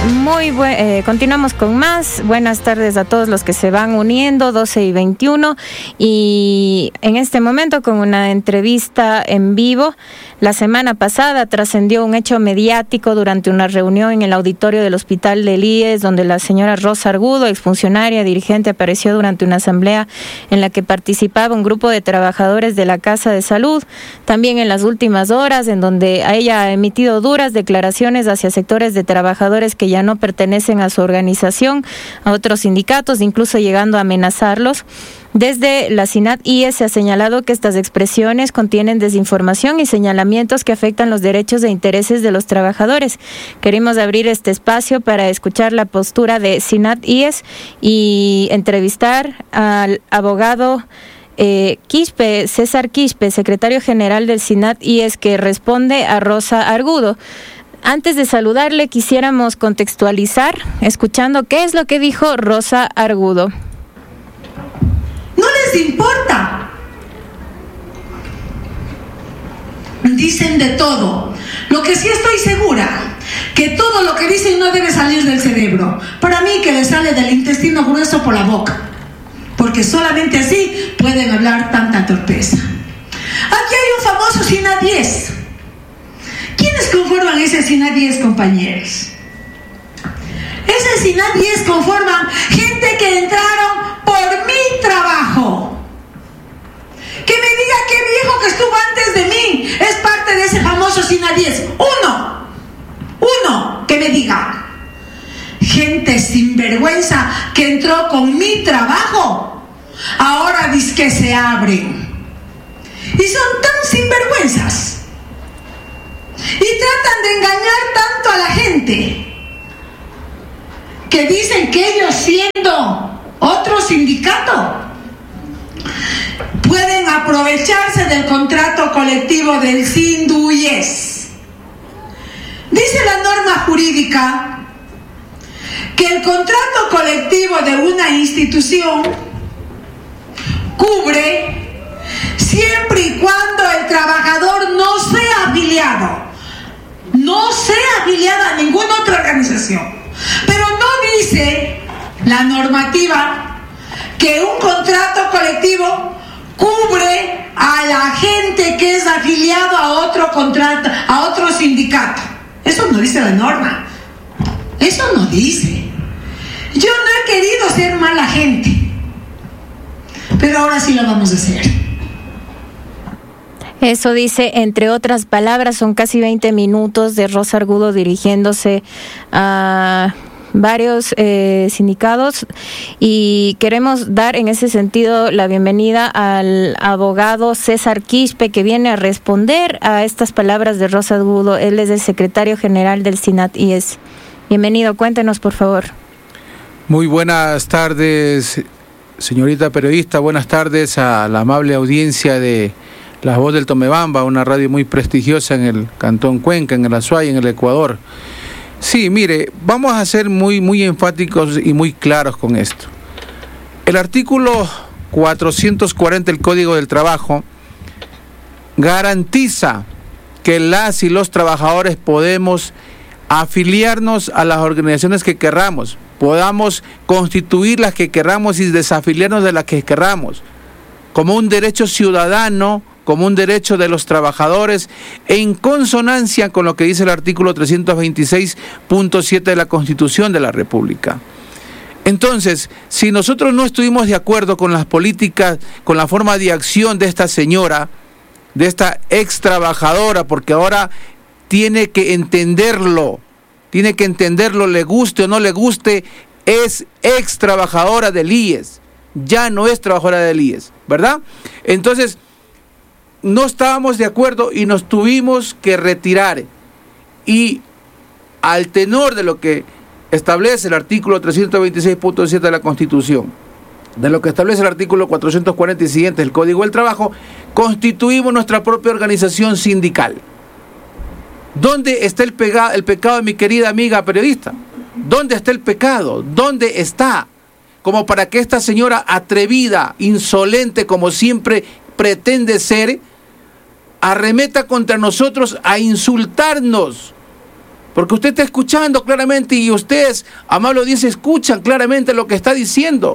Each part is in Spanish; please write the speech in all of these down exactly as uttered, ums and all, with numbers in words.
Muy buen, eh, continuamos con más. Buenas tardes a todos los que se van uniendo, doce y veintiuno. Y en este momento con una entrevista en vivo. La semana pasada trascendió un hecho mediático durante una reunión en el auditorio del Hospital del I E S, donde la señora Rosa Argudo, exfuncionaria, dirigente, apareció durante una asamblea en la que participaba un grupo de trabajadores de la Casa de Salud. También en las últimas horas, en donde ella ha emitido duras declaraciones hacia sectores de trabajadores que ya no pertenecen a su organización, a otros sindicatos, incluso llegando a amenazarlos. Desde la SINAT-I E S se ha señalado que estas expresiones contienen desinformación y señalamientos que afectan los derechos e intereses de los trabajadores. Queremos abrir este espacio para escuchar la postura de SINAT-I E S y entrevistar al abogado eh, Quispe, César Quispe, secretario general del SINAT-I E S, que responde a Rosa Argudo. Antes de saludarle, quisiéramos contextualizar, escuchando qué es lo que dijo Rosa Argudo. No les importa. Dicen de todo. Lo que sí estoy segura, que todo lo que dicen no debe salir del cerebro. Para mí que le sale del intestino grueso por la boca. Porque solamente así pueden hablar tanta torpeza. Aquí hay un famoso SINAT-I E S. ¿Quiénes conforman ese SINAT-I E S, compañeros? Ese SINAT-I E S conforman gente que entraron por mi trabajo. Que me diga qué viejo que estuvo antes de mí es parte de ese famoso SINAT-I E S. Uno, uno que me diga. Gente sinvergüenza que entró con mi trabajo, ahora dice que se abren. Y son tan sinvergüenzas. Y tratan de engañar tanto a la gente que dicen que ellos, siendo otro sindicato, pueden aprovecharse del contrato colectivo del SINDU-I E S. Dice la norma jurídica que el contrato colectivo de una institución cubre siempre y cuando el trabajador no sea afiliado, no sea afiliado a ninguna otra organización. Pero no dice la normativa que un contrato colectivo cubre a la gente que es afiliado a otro contrato, a otro sindicato. Eso no dice la norma. Eso no dice. Yo no he querido ser mala gente, pero ahora sí lo vamos a hacer. Eso dice, entre otras palabras. Son casi veinte minutos de Rosa Argudo dirigiéndose a varios eh, sindicatos, y queremos dar en ese sentido la bienvenida al abogado César Quispe, que viene a responder a estas palabras de Rosa Argudo. Él es el secretario general del SINAT-I E S. Bienvenido, cuéntenos por favor. Muy buenas tardes, señorita periodista. Buenas tardes a la amable audiencia de La Voz del Tomebamba, una radio muy prestigiosa en el Cantón Cuenca, en el Azuay, en el Ecuador. Sí, mire, vamos a ser muy, muy enfáticos y muy claros con esto. El artículo cuatrocientos cuarenta del Código del Trabajo garantiza que las y los trabajadores podemos afiliarnos a las organizaciones que querramos, podamos constituir las que querramos y desafiliarnos de las que querramos, como un derecho ciudadano, como un derecho de los trabajadores, en consonancia con lo que dice el artículo trescientos veintiséis punto siete de la Constitución de la República. Entonces, si nosotros no estuvimos de acuerdo con las políticas, con la forma de acción de esta señora, de esta ex trabajadora, porque ahora tiene que entenderlo, tiene que entenderlo, le guste o no le guste, es ex trabajadora del I E S, ya no es trabajadora del I E S, ¿verdad? Entonces, no estábamos de acuerdo y nos tuvimos que retirar. Y al tenor de lo que establece el artículo trescientos veintiséis punto siete de la Constitución, de lo que establece el artículo cuatrocientos cuarenta y siguientes del Código del Trabajo, constituimos nuestra propia organización sindical. ¿Dónde está el, pega, el pecado de mi querida amiga periodista? ¿Dónde está el pecado? ¿Dónde está? Como para que esta señora atrevida, insolente, como siempre pretende ser, arremeta contra nosotros a insultarnos, Porque usted está escuchando claramente y ustedes, amable audiencia, escuchan claramente lo que está diciendo.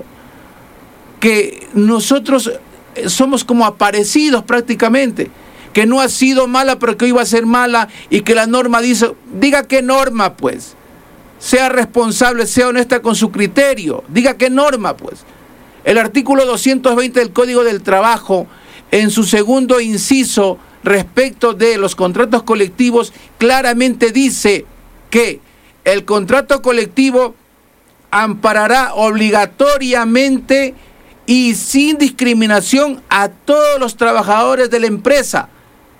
Que nosotros somos como aparecidos prácticamente. Que no ha sido mala, pero que hoy va a ser mala y que la norma dice, diga qué norma pues. Sea responsable, sea honesta con su criterio. Diga qué norma pues. El artículo doscientos veinte del Código del Trabajo, en su segundo inciso, respecto de los contratos colectivos, claramente dice que el contrato colectivo amparará obligatoriamente y sin discriminación a todos los trabajadores de la empresa,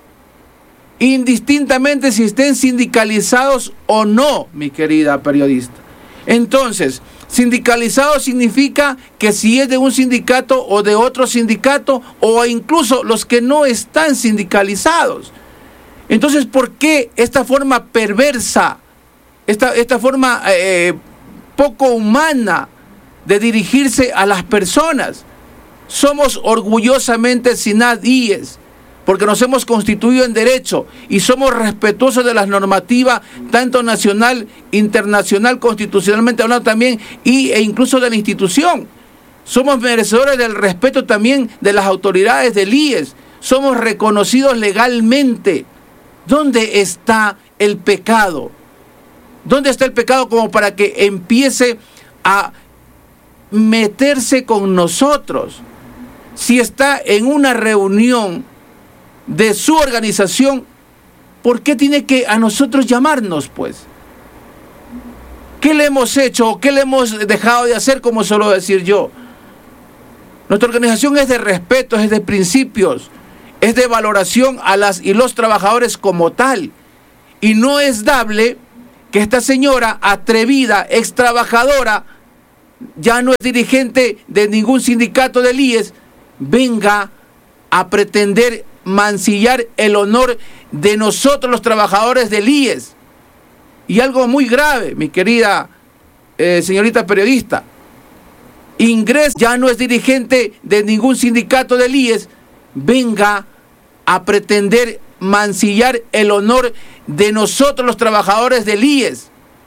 indistintamente si estén sindicalizados o no, mi querida periodista. Entonces, sindicalizado significa que si es de un sindicato o de otro sindicato, o incluso los que no están sindicalizados. Entonces, ¿por qué esta forma perversa, esta, esta forma eh, poco humana de dirigirse a las personas? Somos orgullosamente SINAD I E S, porque nos hemos constituido en derecho y somos respetuosos de las normativas, tanto nacional, internacional, constitucionalmente hablando también, y, e incluso de la institución. Somos merecedores del respeto también de las autoridades del I E S. Somos reconocidos legalmente. ¿Dónde está el pecado? ¿Dónde está el pecado como para que empiece a meterse con nosotros? Si está en una reunión de su organización, ¿por qué tiene que a nosotros llamarnos, pues? ¿Qué le hemos hecho o qué le hemos dejado de hacer, como suelo decir yo? Nuestra organización es de respeto, es de principios, es de valoración a las y los trabajadores como tal. Y no es dable que esta señora atrevida, ex trabajadora, ya no es dirigente de ningún sindicato del I E S, venga a pretender mancillar el honor de nosotros los trabajadores del I E S. Y algo muy grave, mi querida eh, señorita periodista, Ingres ya no es dirigente de ningún sindicato del I E S, venga a pretender mancillar el honor de nosotros los trabajadores del I E S.